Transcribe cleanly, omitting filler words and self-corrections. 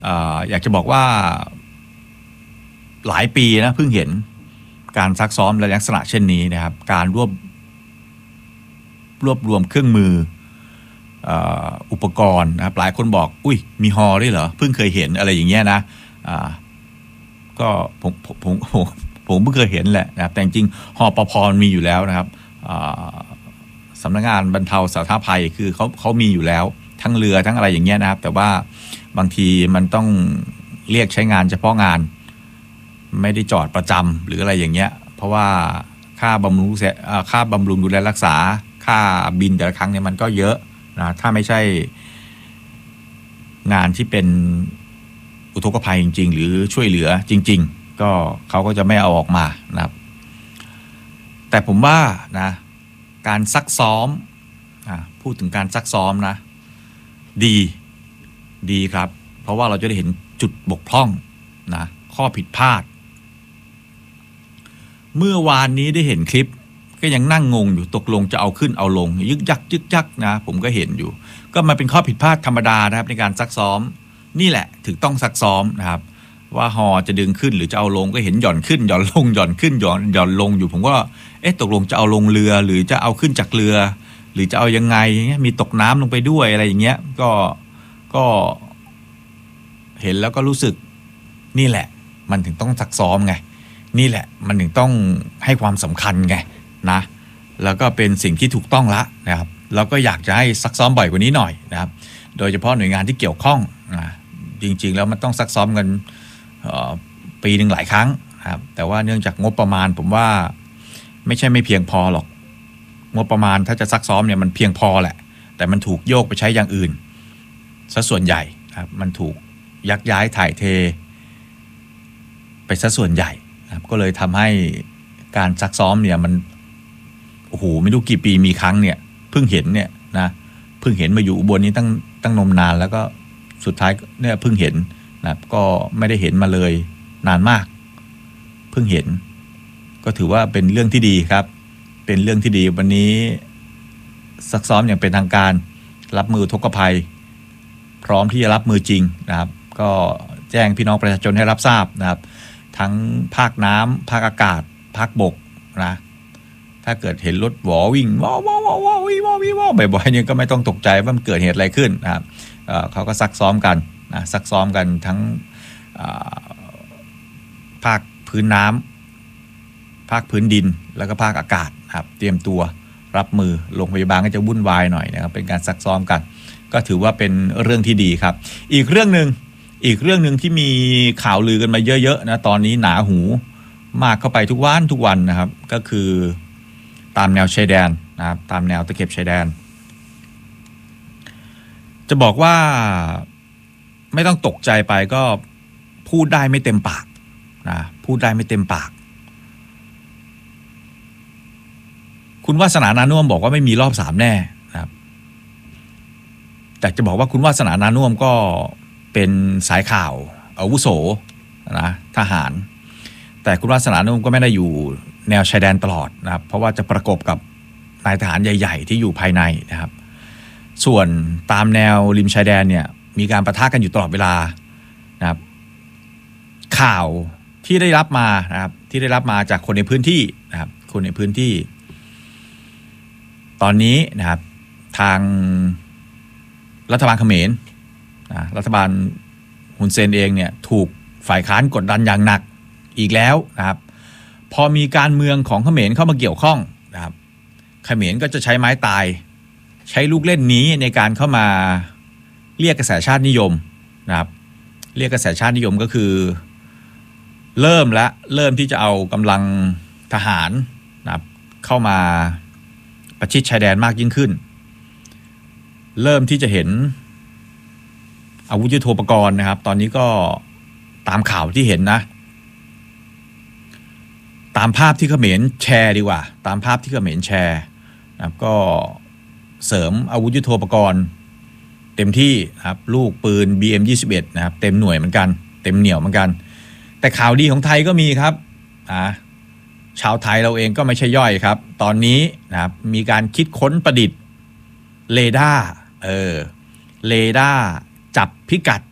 อยากจะบอกว่าหลายปีนะเพิ่งเห็นการซักซ้อมในลักษณะเช่นนี้นะครับการรวบรวมเครื่องมืออุปกรณ์นะครับหลายคนบอกอุ้ยมีฮอด้วยเหรอเพิ่งเคยเห็นอะไรอย่างเงี้ยนะก็ผมเพิ่งเคยเห็นแหละนะครับแต่จริงฮอปภมีอยู่แล้วนะครับสำนักงานบรรเทาสาธารณภัยคือเขามีอยู่แล้วทั้งเรือทั้งอะไรอย่างเงี้ยนะครับแต่ว่าบางทีมันต้องเรียกใช้งานเฉพาะงานไม่ได้จอดประจำหรืออะไรอย่างเงี้ยเพราะว่าค่าบำรุงดูแลรักษาค่าบินแต่ละครั้งเนี่ยมันก็เยอะนะถ้าไม่ใช่งานที่เป็นอุทกภัยจริงๆหรือช่วยเหลือจริงๆก็เขาก็จะไม่เอาออกมานะครับแต่ผมว่านะการซักซ้อมพูดถึงการซักซ้อมนะดีครับเพราะว่าเราจะได้เห็นจุดบกพร่องนะข้อผิดพลาดเมื่อวานนี้ได้เห็นคลิปก็ยังนั่งงงอยู่ตกลงจะเอาขึ้นเอาลงยึกยักนะผมก็เห็นอยู่ก็มาเป็นข้อผิดพลาดธรรมดานะครับในการซักซ้อมนี่แหละถึงต้องซักซ้อมนะครับว่าฮอจะดึงขึ้นหรือจะเอาลงก็เห็นหย่อนขึ้นหย่อนลงหย่อนขึ้นหย่อนลงอยู่ผมก็ตกลงจะเอาลงเรือหรือจะเอาขึ้นจากเรือหรือจะเอายังไงมีตกน้ำลงไปด้วยอะไรอย่างเงี้ยก็เห็นแล้วก็รู้สึกนี่แหละมันถึงต้องซักซ้อมไงนี่แหละมันถึงต้องให้ความสำคัญไงนะแล้วก็เป็นสิ่งที่ถูกต้องละนะครับแล้วก็อยากจะให้ซักซ้อมบ่อยกว่านี้หน่อยนะครับโดยเฉพาะหน่วยงานที่เกี่ยวข้องจริงๆแล้วมันต้องซักซ้อมกันปีหนึ่งหลายครั้งนะครับแต่ว่าเนื่องจากงบประมาณผมว่าไม่ใช่ไม่เพียงพอหรอกงบประมาณถ้าจะซักซ้อมเนี่ยมันเพียงพอแหละแต่มันถูกโยกไปใช้อย่างอื่นซะส่วนใหญ่ครับมันถูกยักย้ายถ่ายเทไปซะส่วนใหญ่ครับก็เลยทำให้การซักซ้อมเนี่ยมันโอ้โหไม่รู้กี่ปีมีครั้งเนี่ยเพิ่งเห็นเนี่ยนะเพิ่งเห็นมาอยู่อุบลนี้ตั้งนมนานแล้วก็สุดท้ายเนี่ยเพิ่งเห็นนะก็ไม่ได้เห็นมาเลยนานมากเพิ่งเห็นก็ถือว่าเป็นเรื่องที่ดีครับเป็นเรื่องที่ดีวันนี้ซักซ้อมอย่างเป็นทางการรับมืออุทกภัยพร้อมที่จะรับมือจริงนะครับก็แจ้งพี่น้องประชาชนให้รับทราบนะครับทั้งภาคน้ำภาคอากาศภาคบกนะถ้าเกิดเห็นรถหวอวิ่งว้าวบ่อยๆเนี่ยก็ไม่ต้องตกใจว่ามันเกิดเหตุอะไรขึ้นนะครับเขาก็ซักซ้อมกันนะซักซ้อมกันทั้งภาคพื้นน้ำภาคพื้นดินแล้วก็ภาคอากาศครับเตรียมตัวรับมือโรงพยาบาลก็จะวุ่นวายหน่อยนะครับเป็นการซักซ้อมกันก็ถือว่าเป็นเรื่องที่ดีครับอีกเรื่องหนึ่งที่มีข่าวลือกันมาเยอะๆนะตอนนี้หนาหูมากเข้าไปทุกวันนะครับก็คือตามแนวชายแดนนะครับตามแนวตะเข็บชายแดนจะบอกว่าไม่ต้องตกใจไปก็พูดได้ไม่เต็มปากนะพูดได้ไม่เต็มปากคุณวาสนานานุ่วมบอกว่าไม่มีรอบ3แน่นะครับแต่จะบอกว่าคุณวาสนานานุ่วมก็เป็นสายข่าวอาวุโสนะทหารแต่คุณวาสนานานุ่วมก็ไม่ได้อยู่แนวชายแดนตลอดนะครับเพราะว่าจะประกบกับนายทหารใหญ่ๆที่อยู่ภายในนะครับส่วนตามแนวริมชายแดนเนี่ยมีการปะทะกันอยู่ตลอดเวลานะครับข่าวที่ได้รับมานะครับที่ได้รับมาจากคนในพื้นที่นะครับคนในพื้นที่ตอนนี้นะครับทางรัฐบาลเขมรรัฐบาลฮุนเซนเองเนี่ยถูกฝ่ายค้านกดดันอย่างหนักอีกแล้วนะครับพอมีการเมืองของเขมรเข้ามาเกี่ยวข้องนะครับเขมรก็จะใช้ไม้ตายใช้ลูกเล่นนี้ในการเข้ามาเรียกกระแสชาตินิยมนะครับเรียกกระแสชาตินิยมก็คือเริ่มที่จะเอากำลังทหารนะครับเข้ามาประชิดชายแดนมากยิ่งขึ้นเริ่มที่จะเห็นอาวุธยุทโธปกรณ์นะครับตอนนี้ก็ตามข่าวที่เห็นนะตามภาพที่เขมรแชร์ดีกว่าตามภาพที่เขมรแชร์นะครับก็เสริมอาวุธยุทโธปกรณ์เต็มที่นะครับลูกปืน BM21 นะครับเต็มหน่วยเหมือนกันเต็มเหนี่ยวเหมือนกันแต่ข่าวดีของไทยก็มีครับชาวไทยเราเองก็ไม่ใช่ย่อยครับตอนนี้นะครับมีการคิดค้นประดิษฐ์เรดาร์จับพิกัด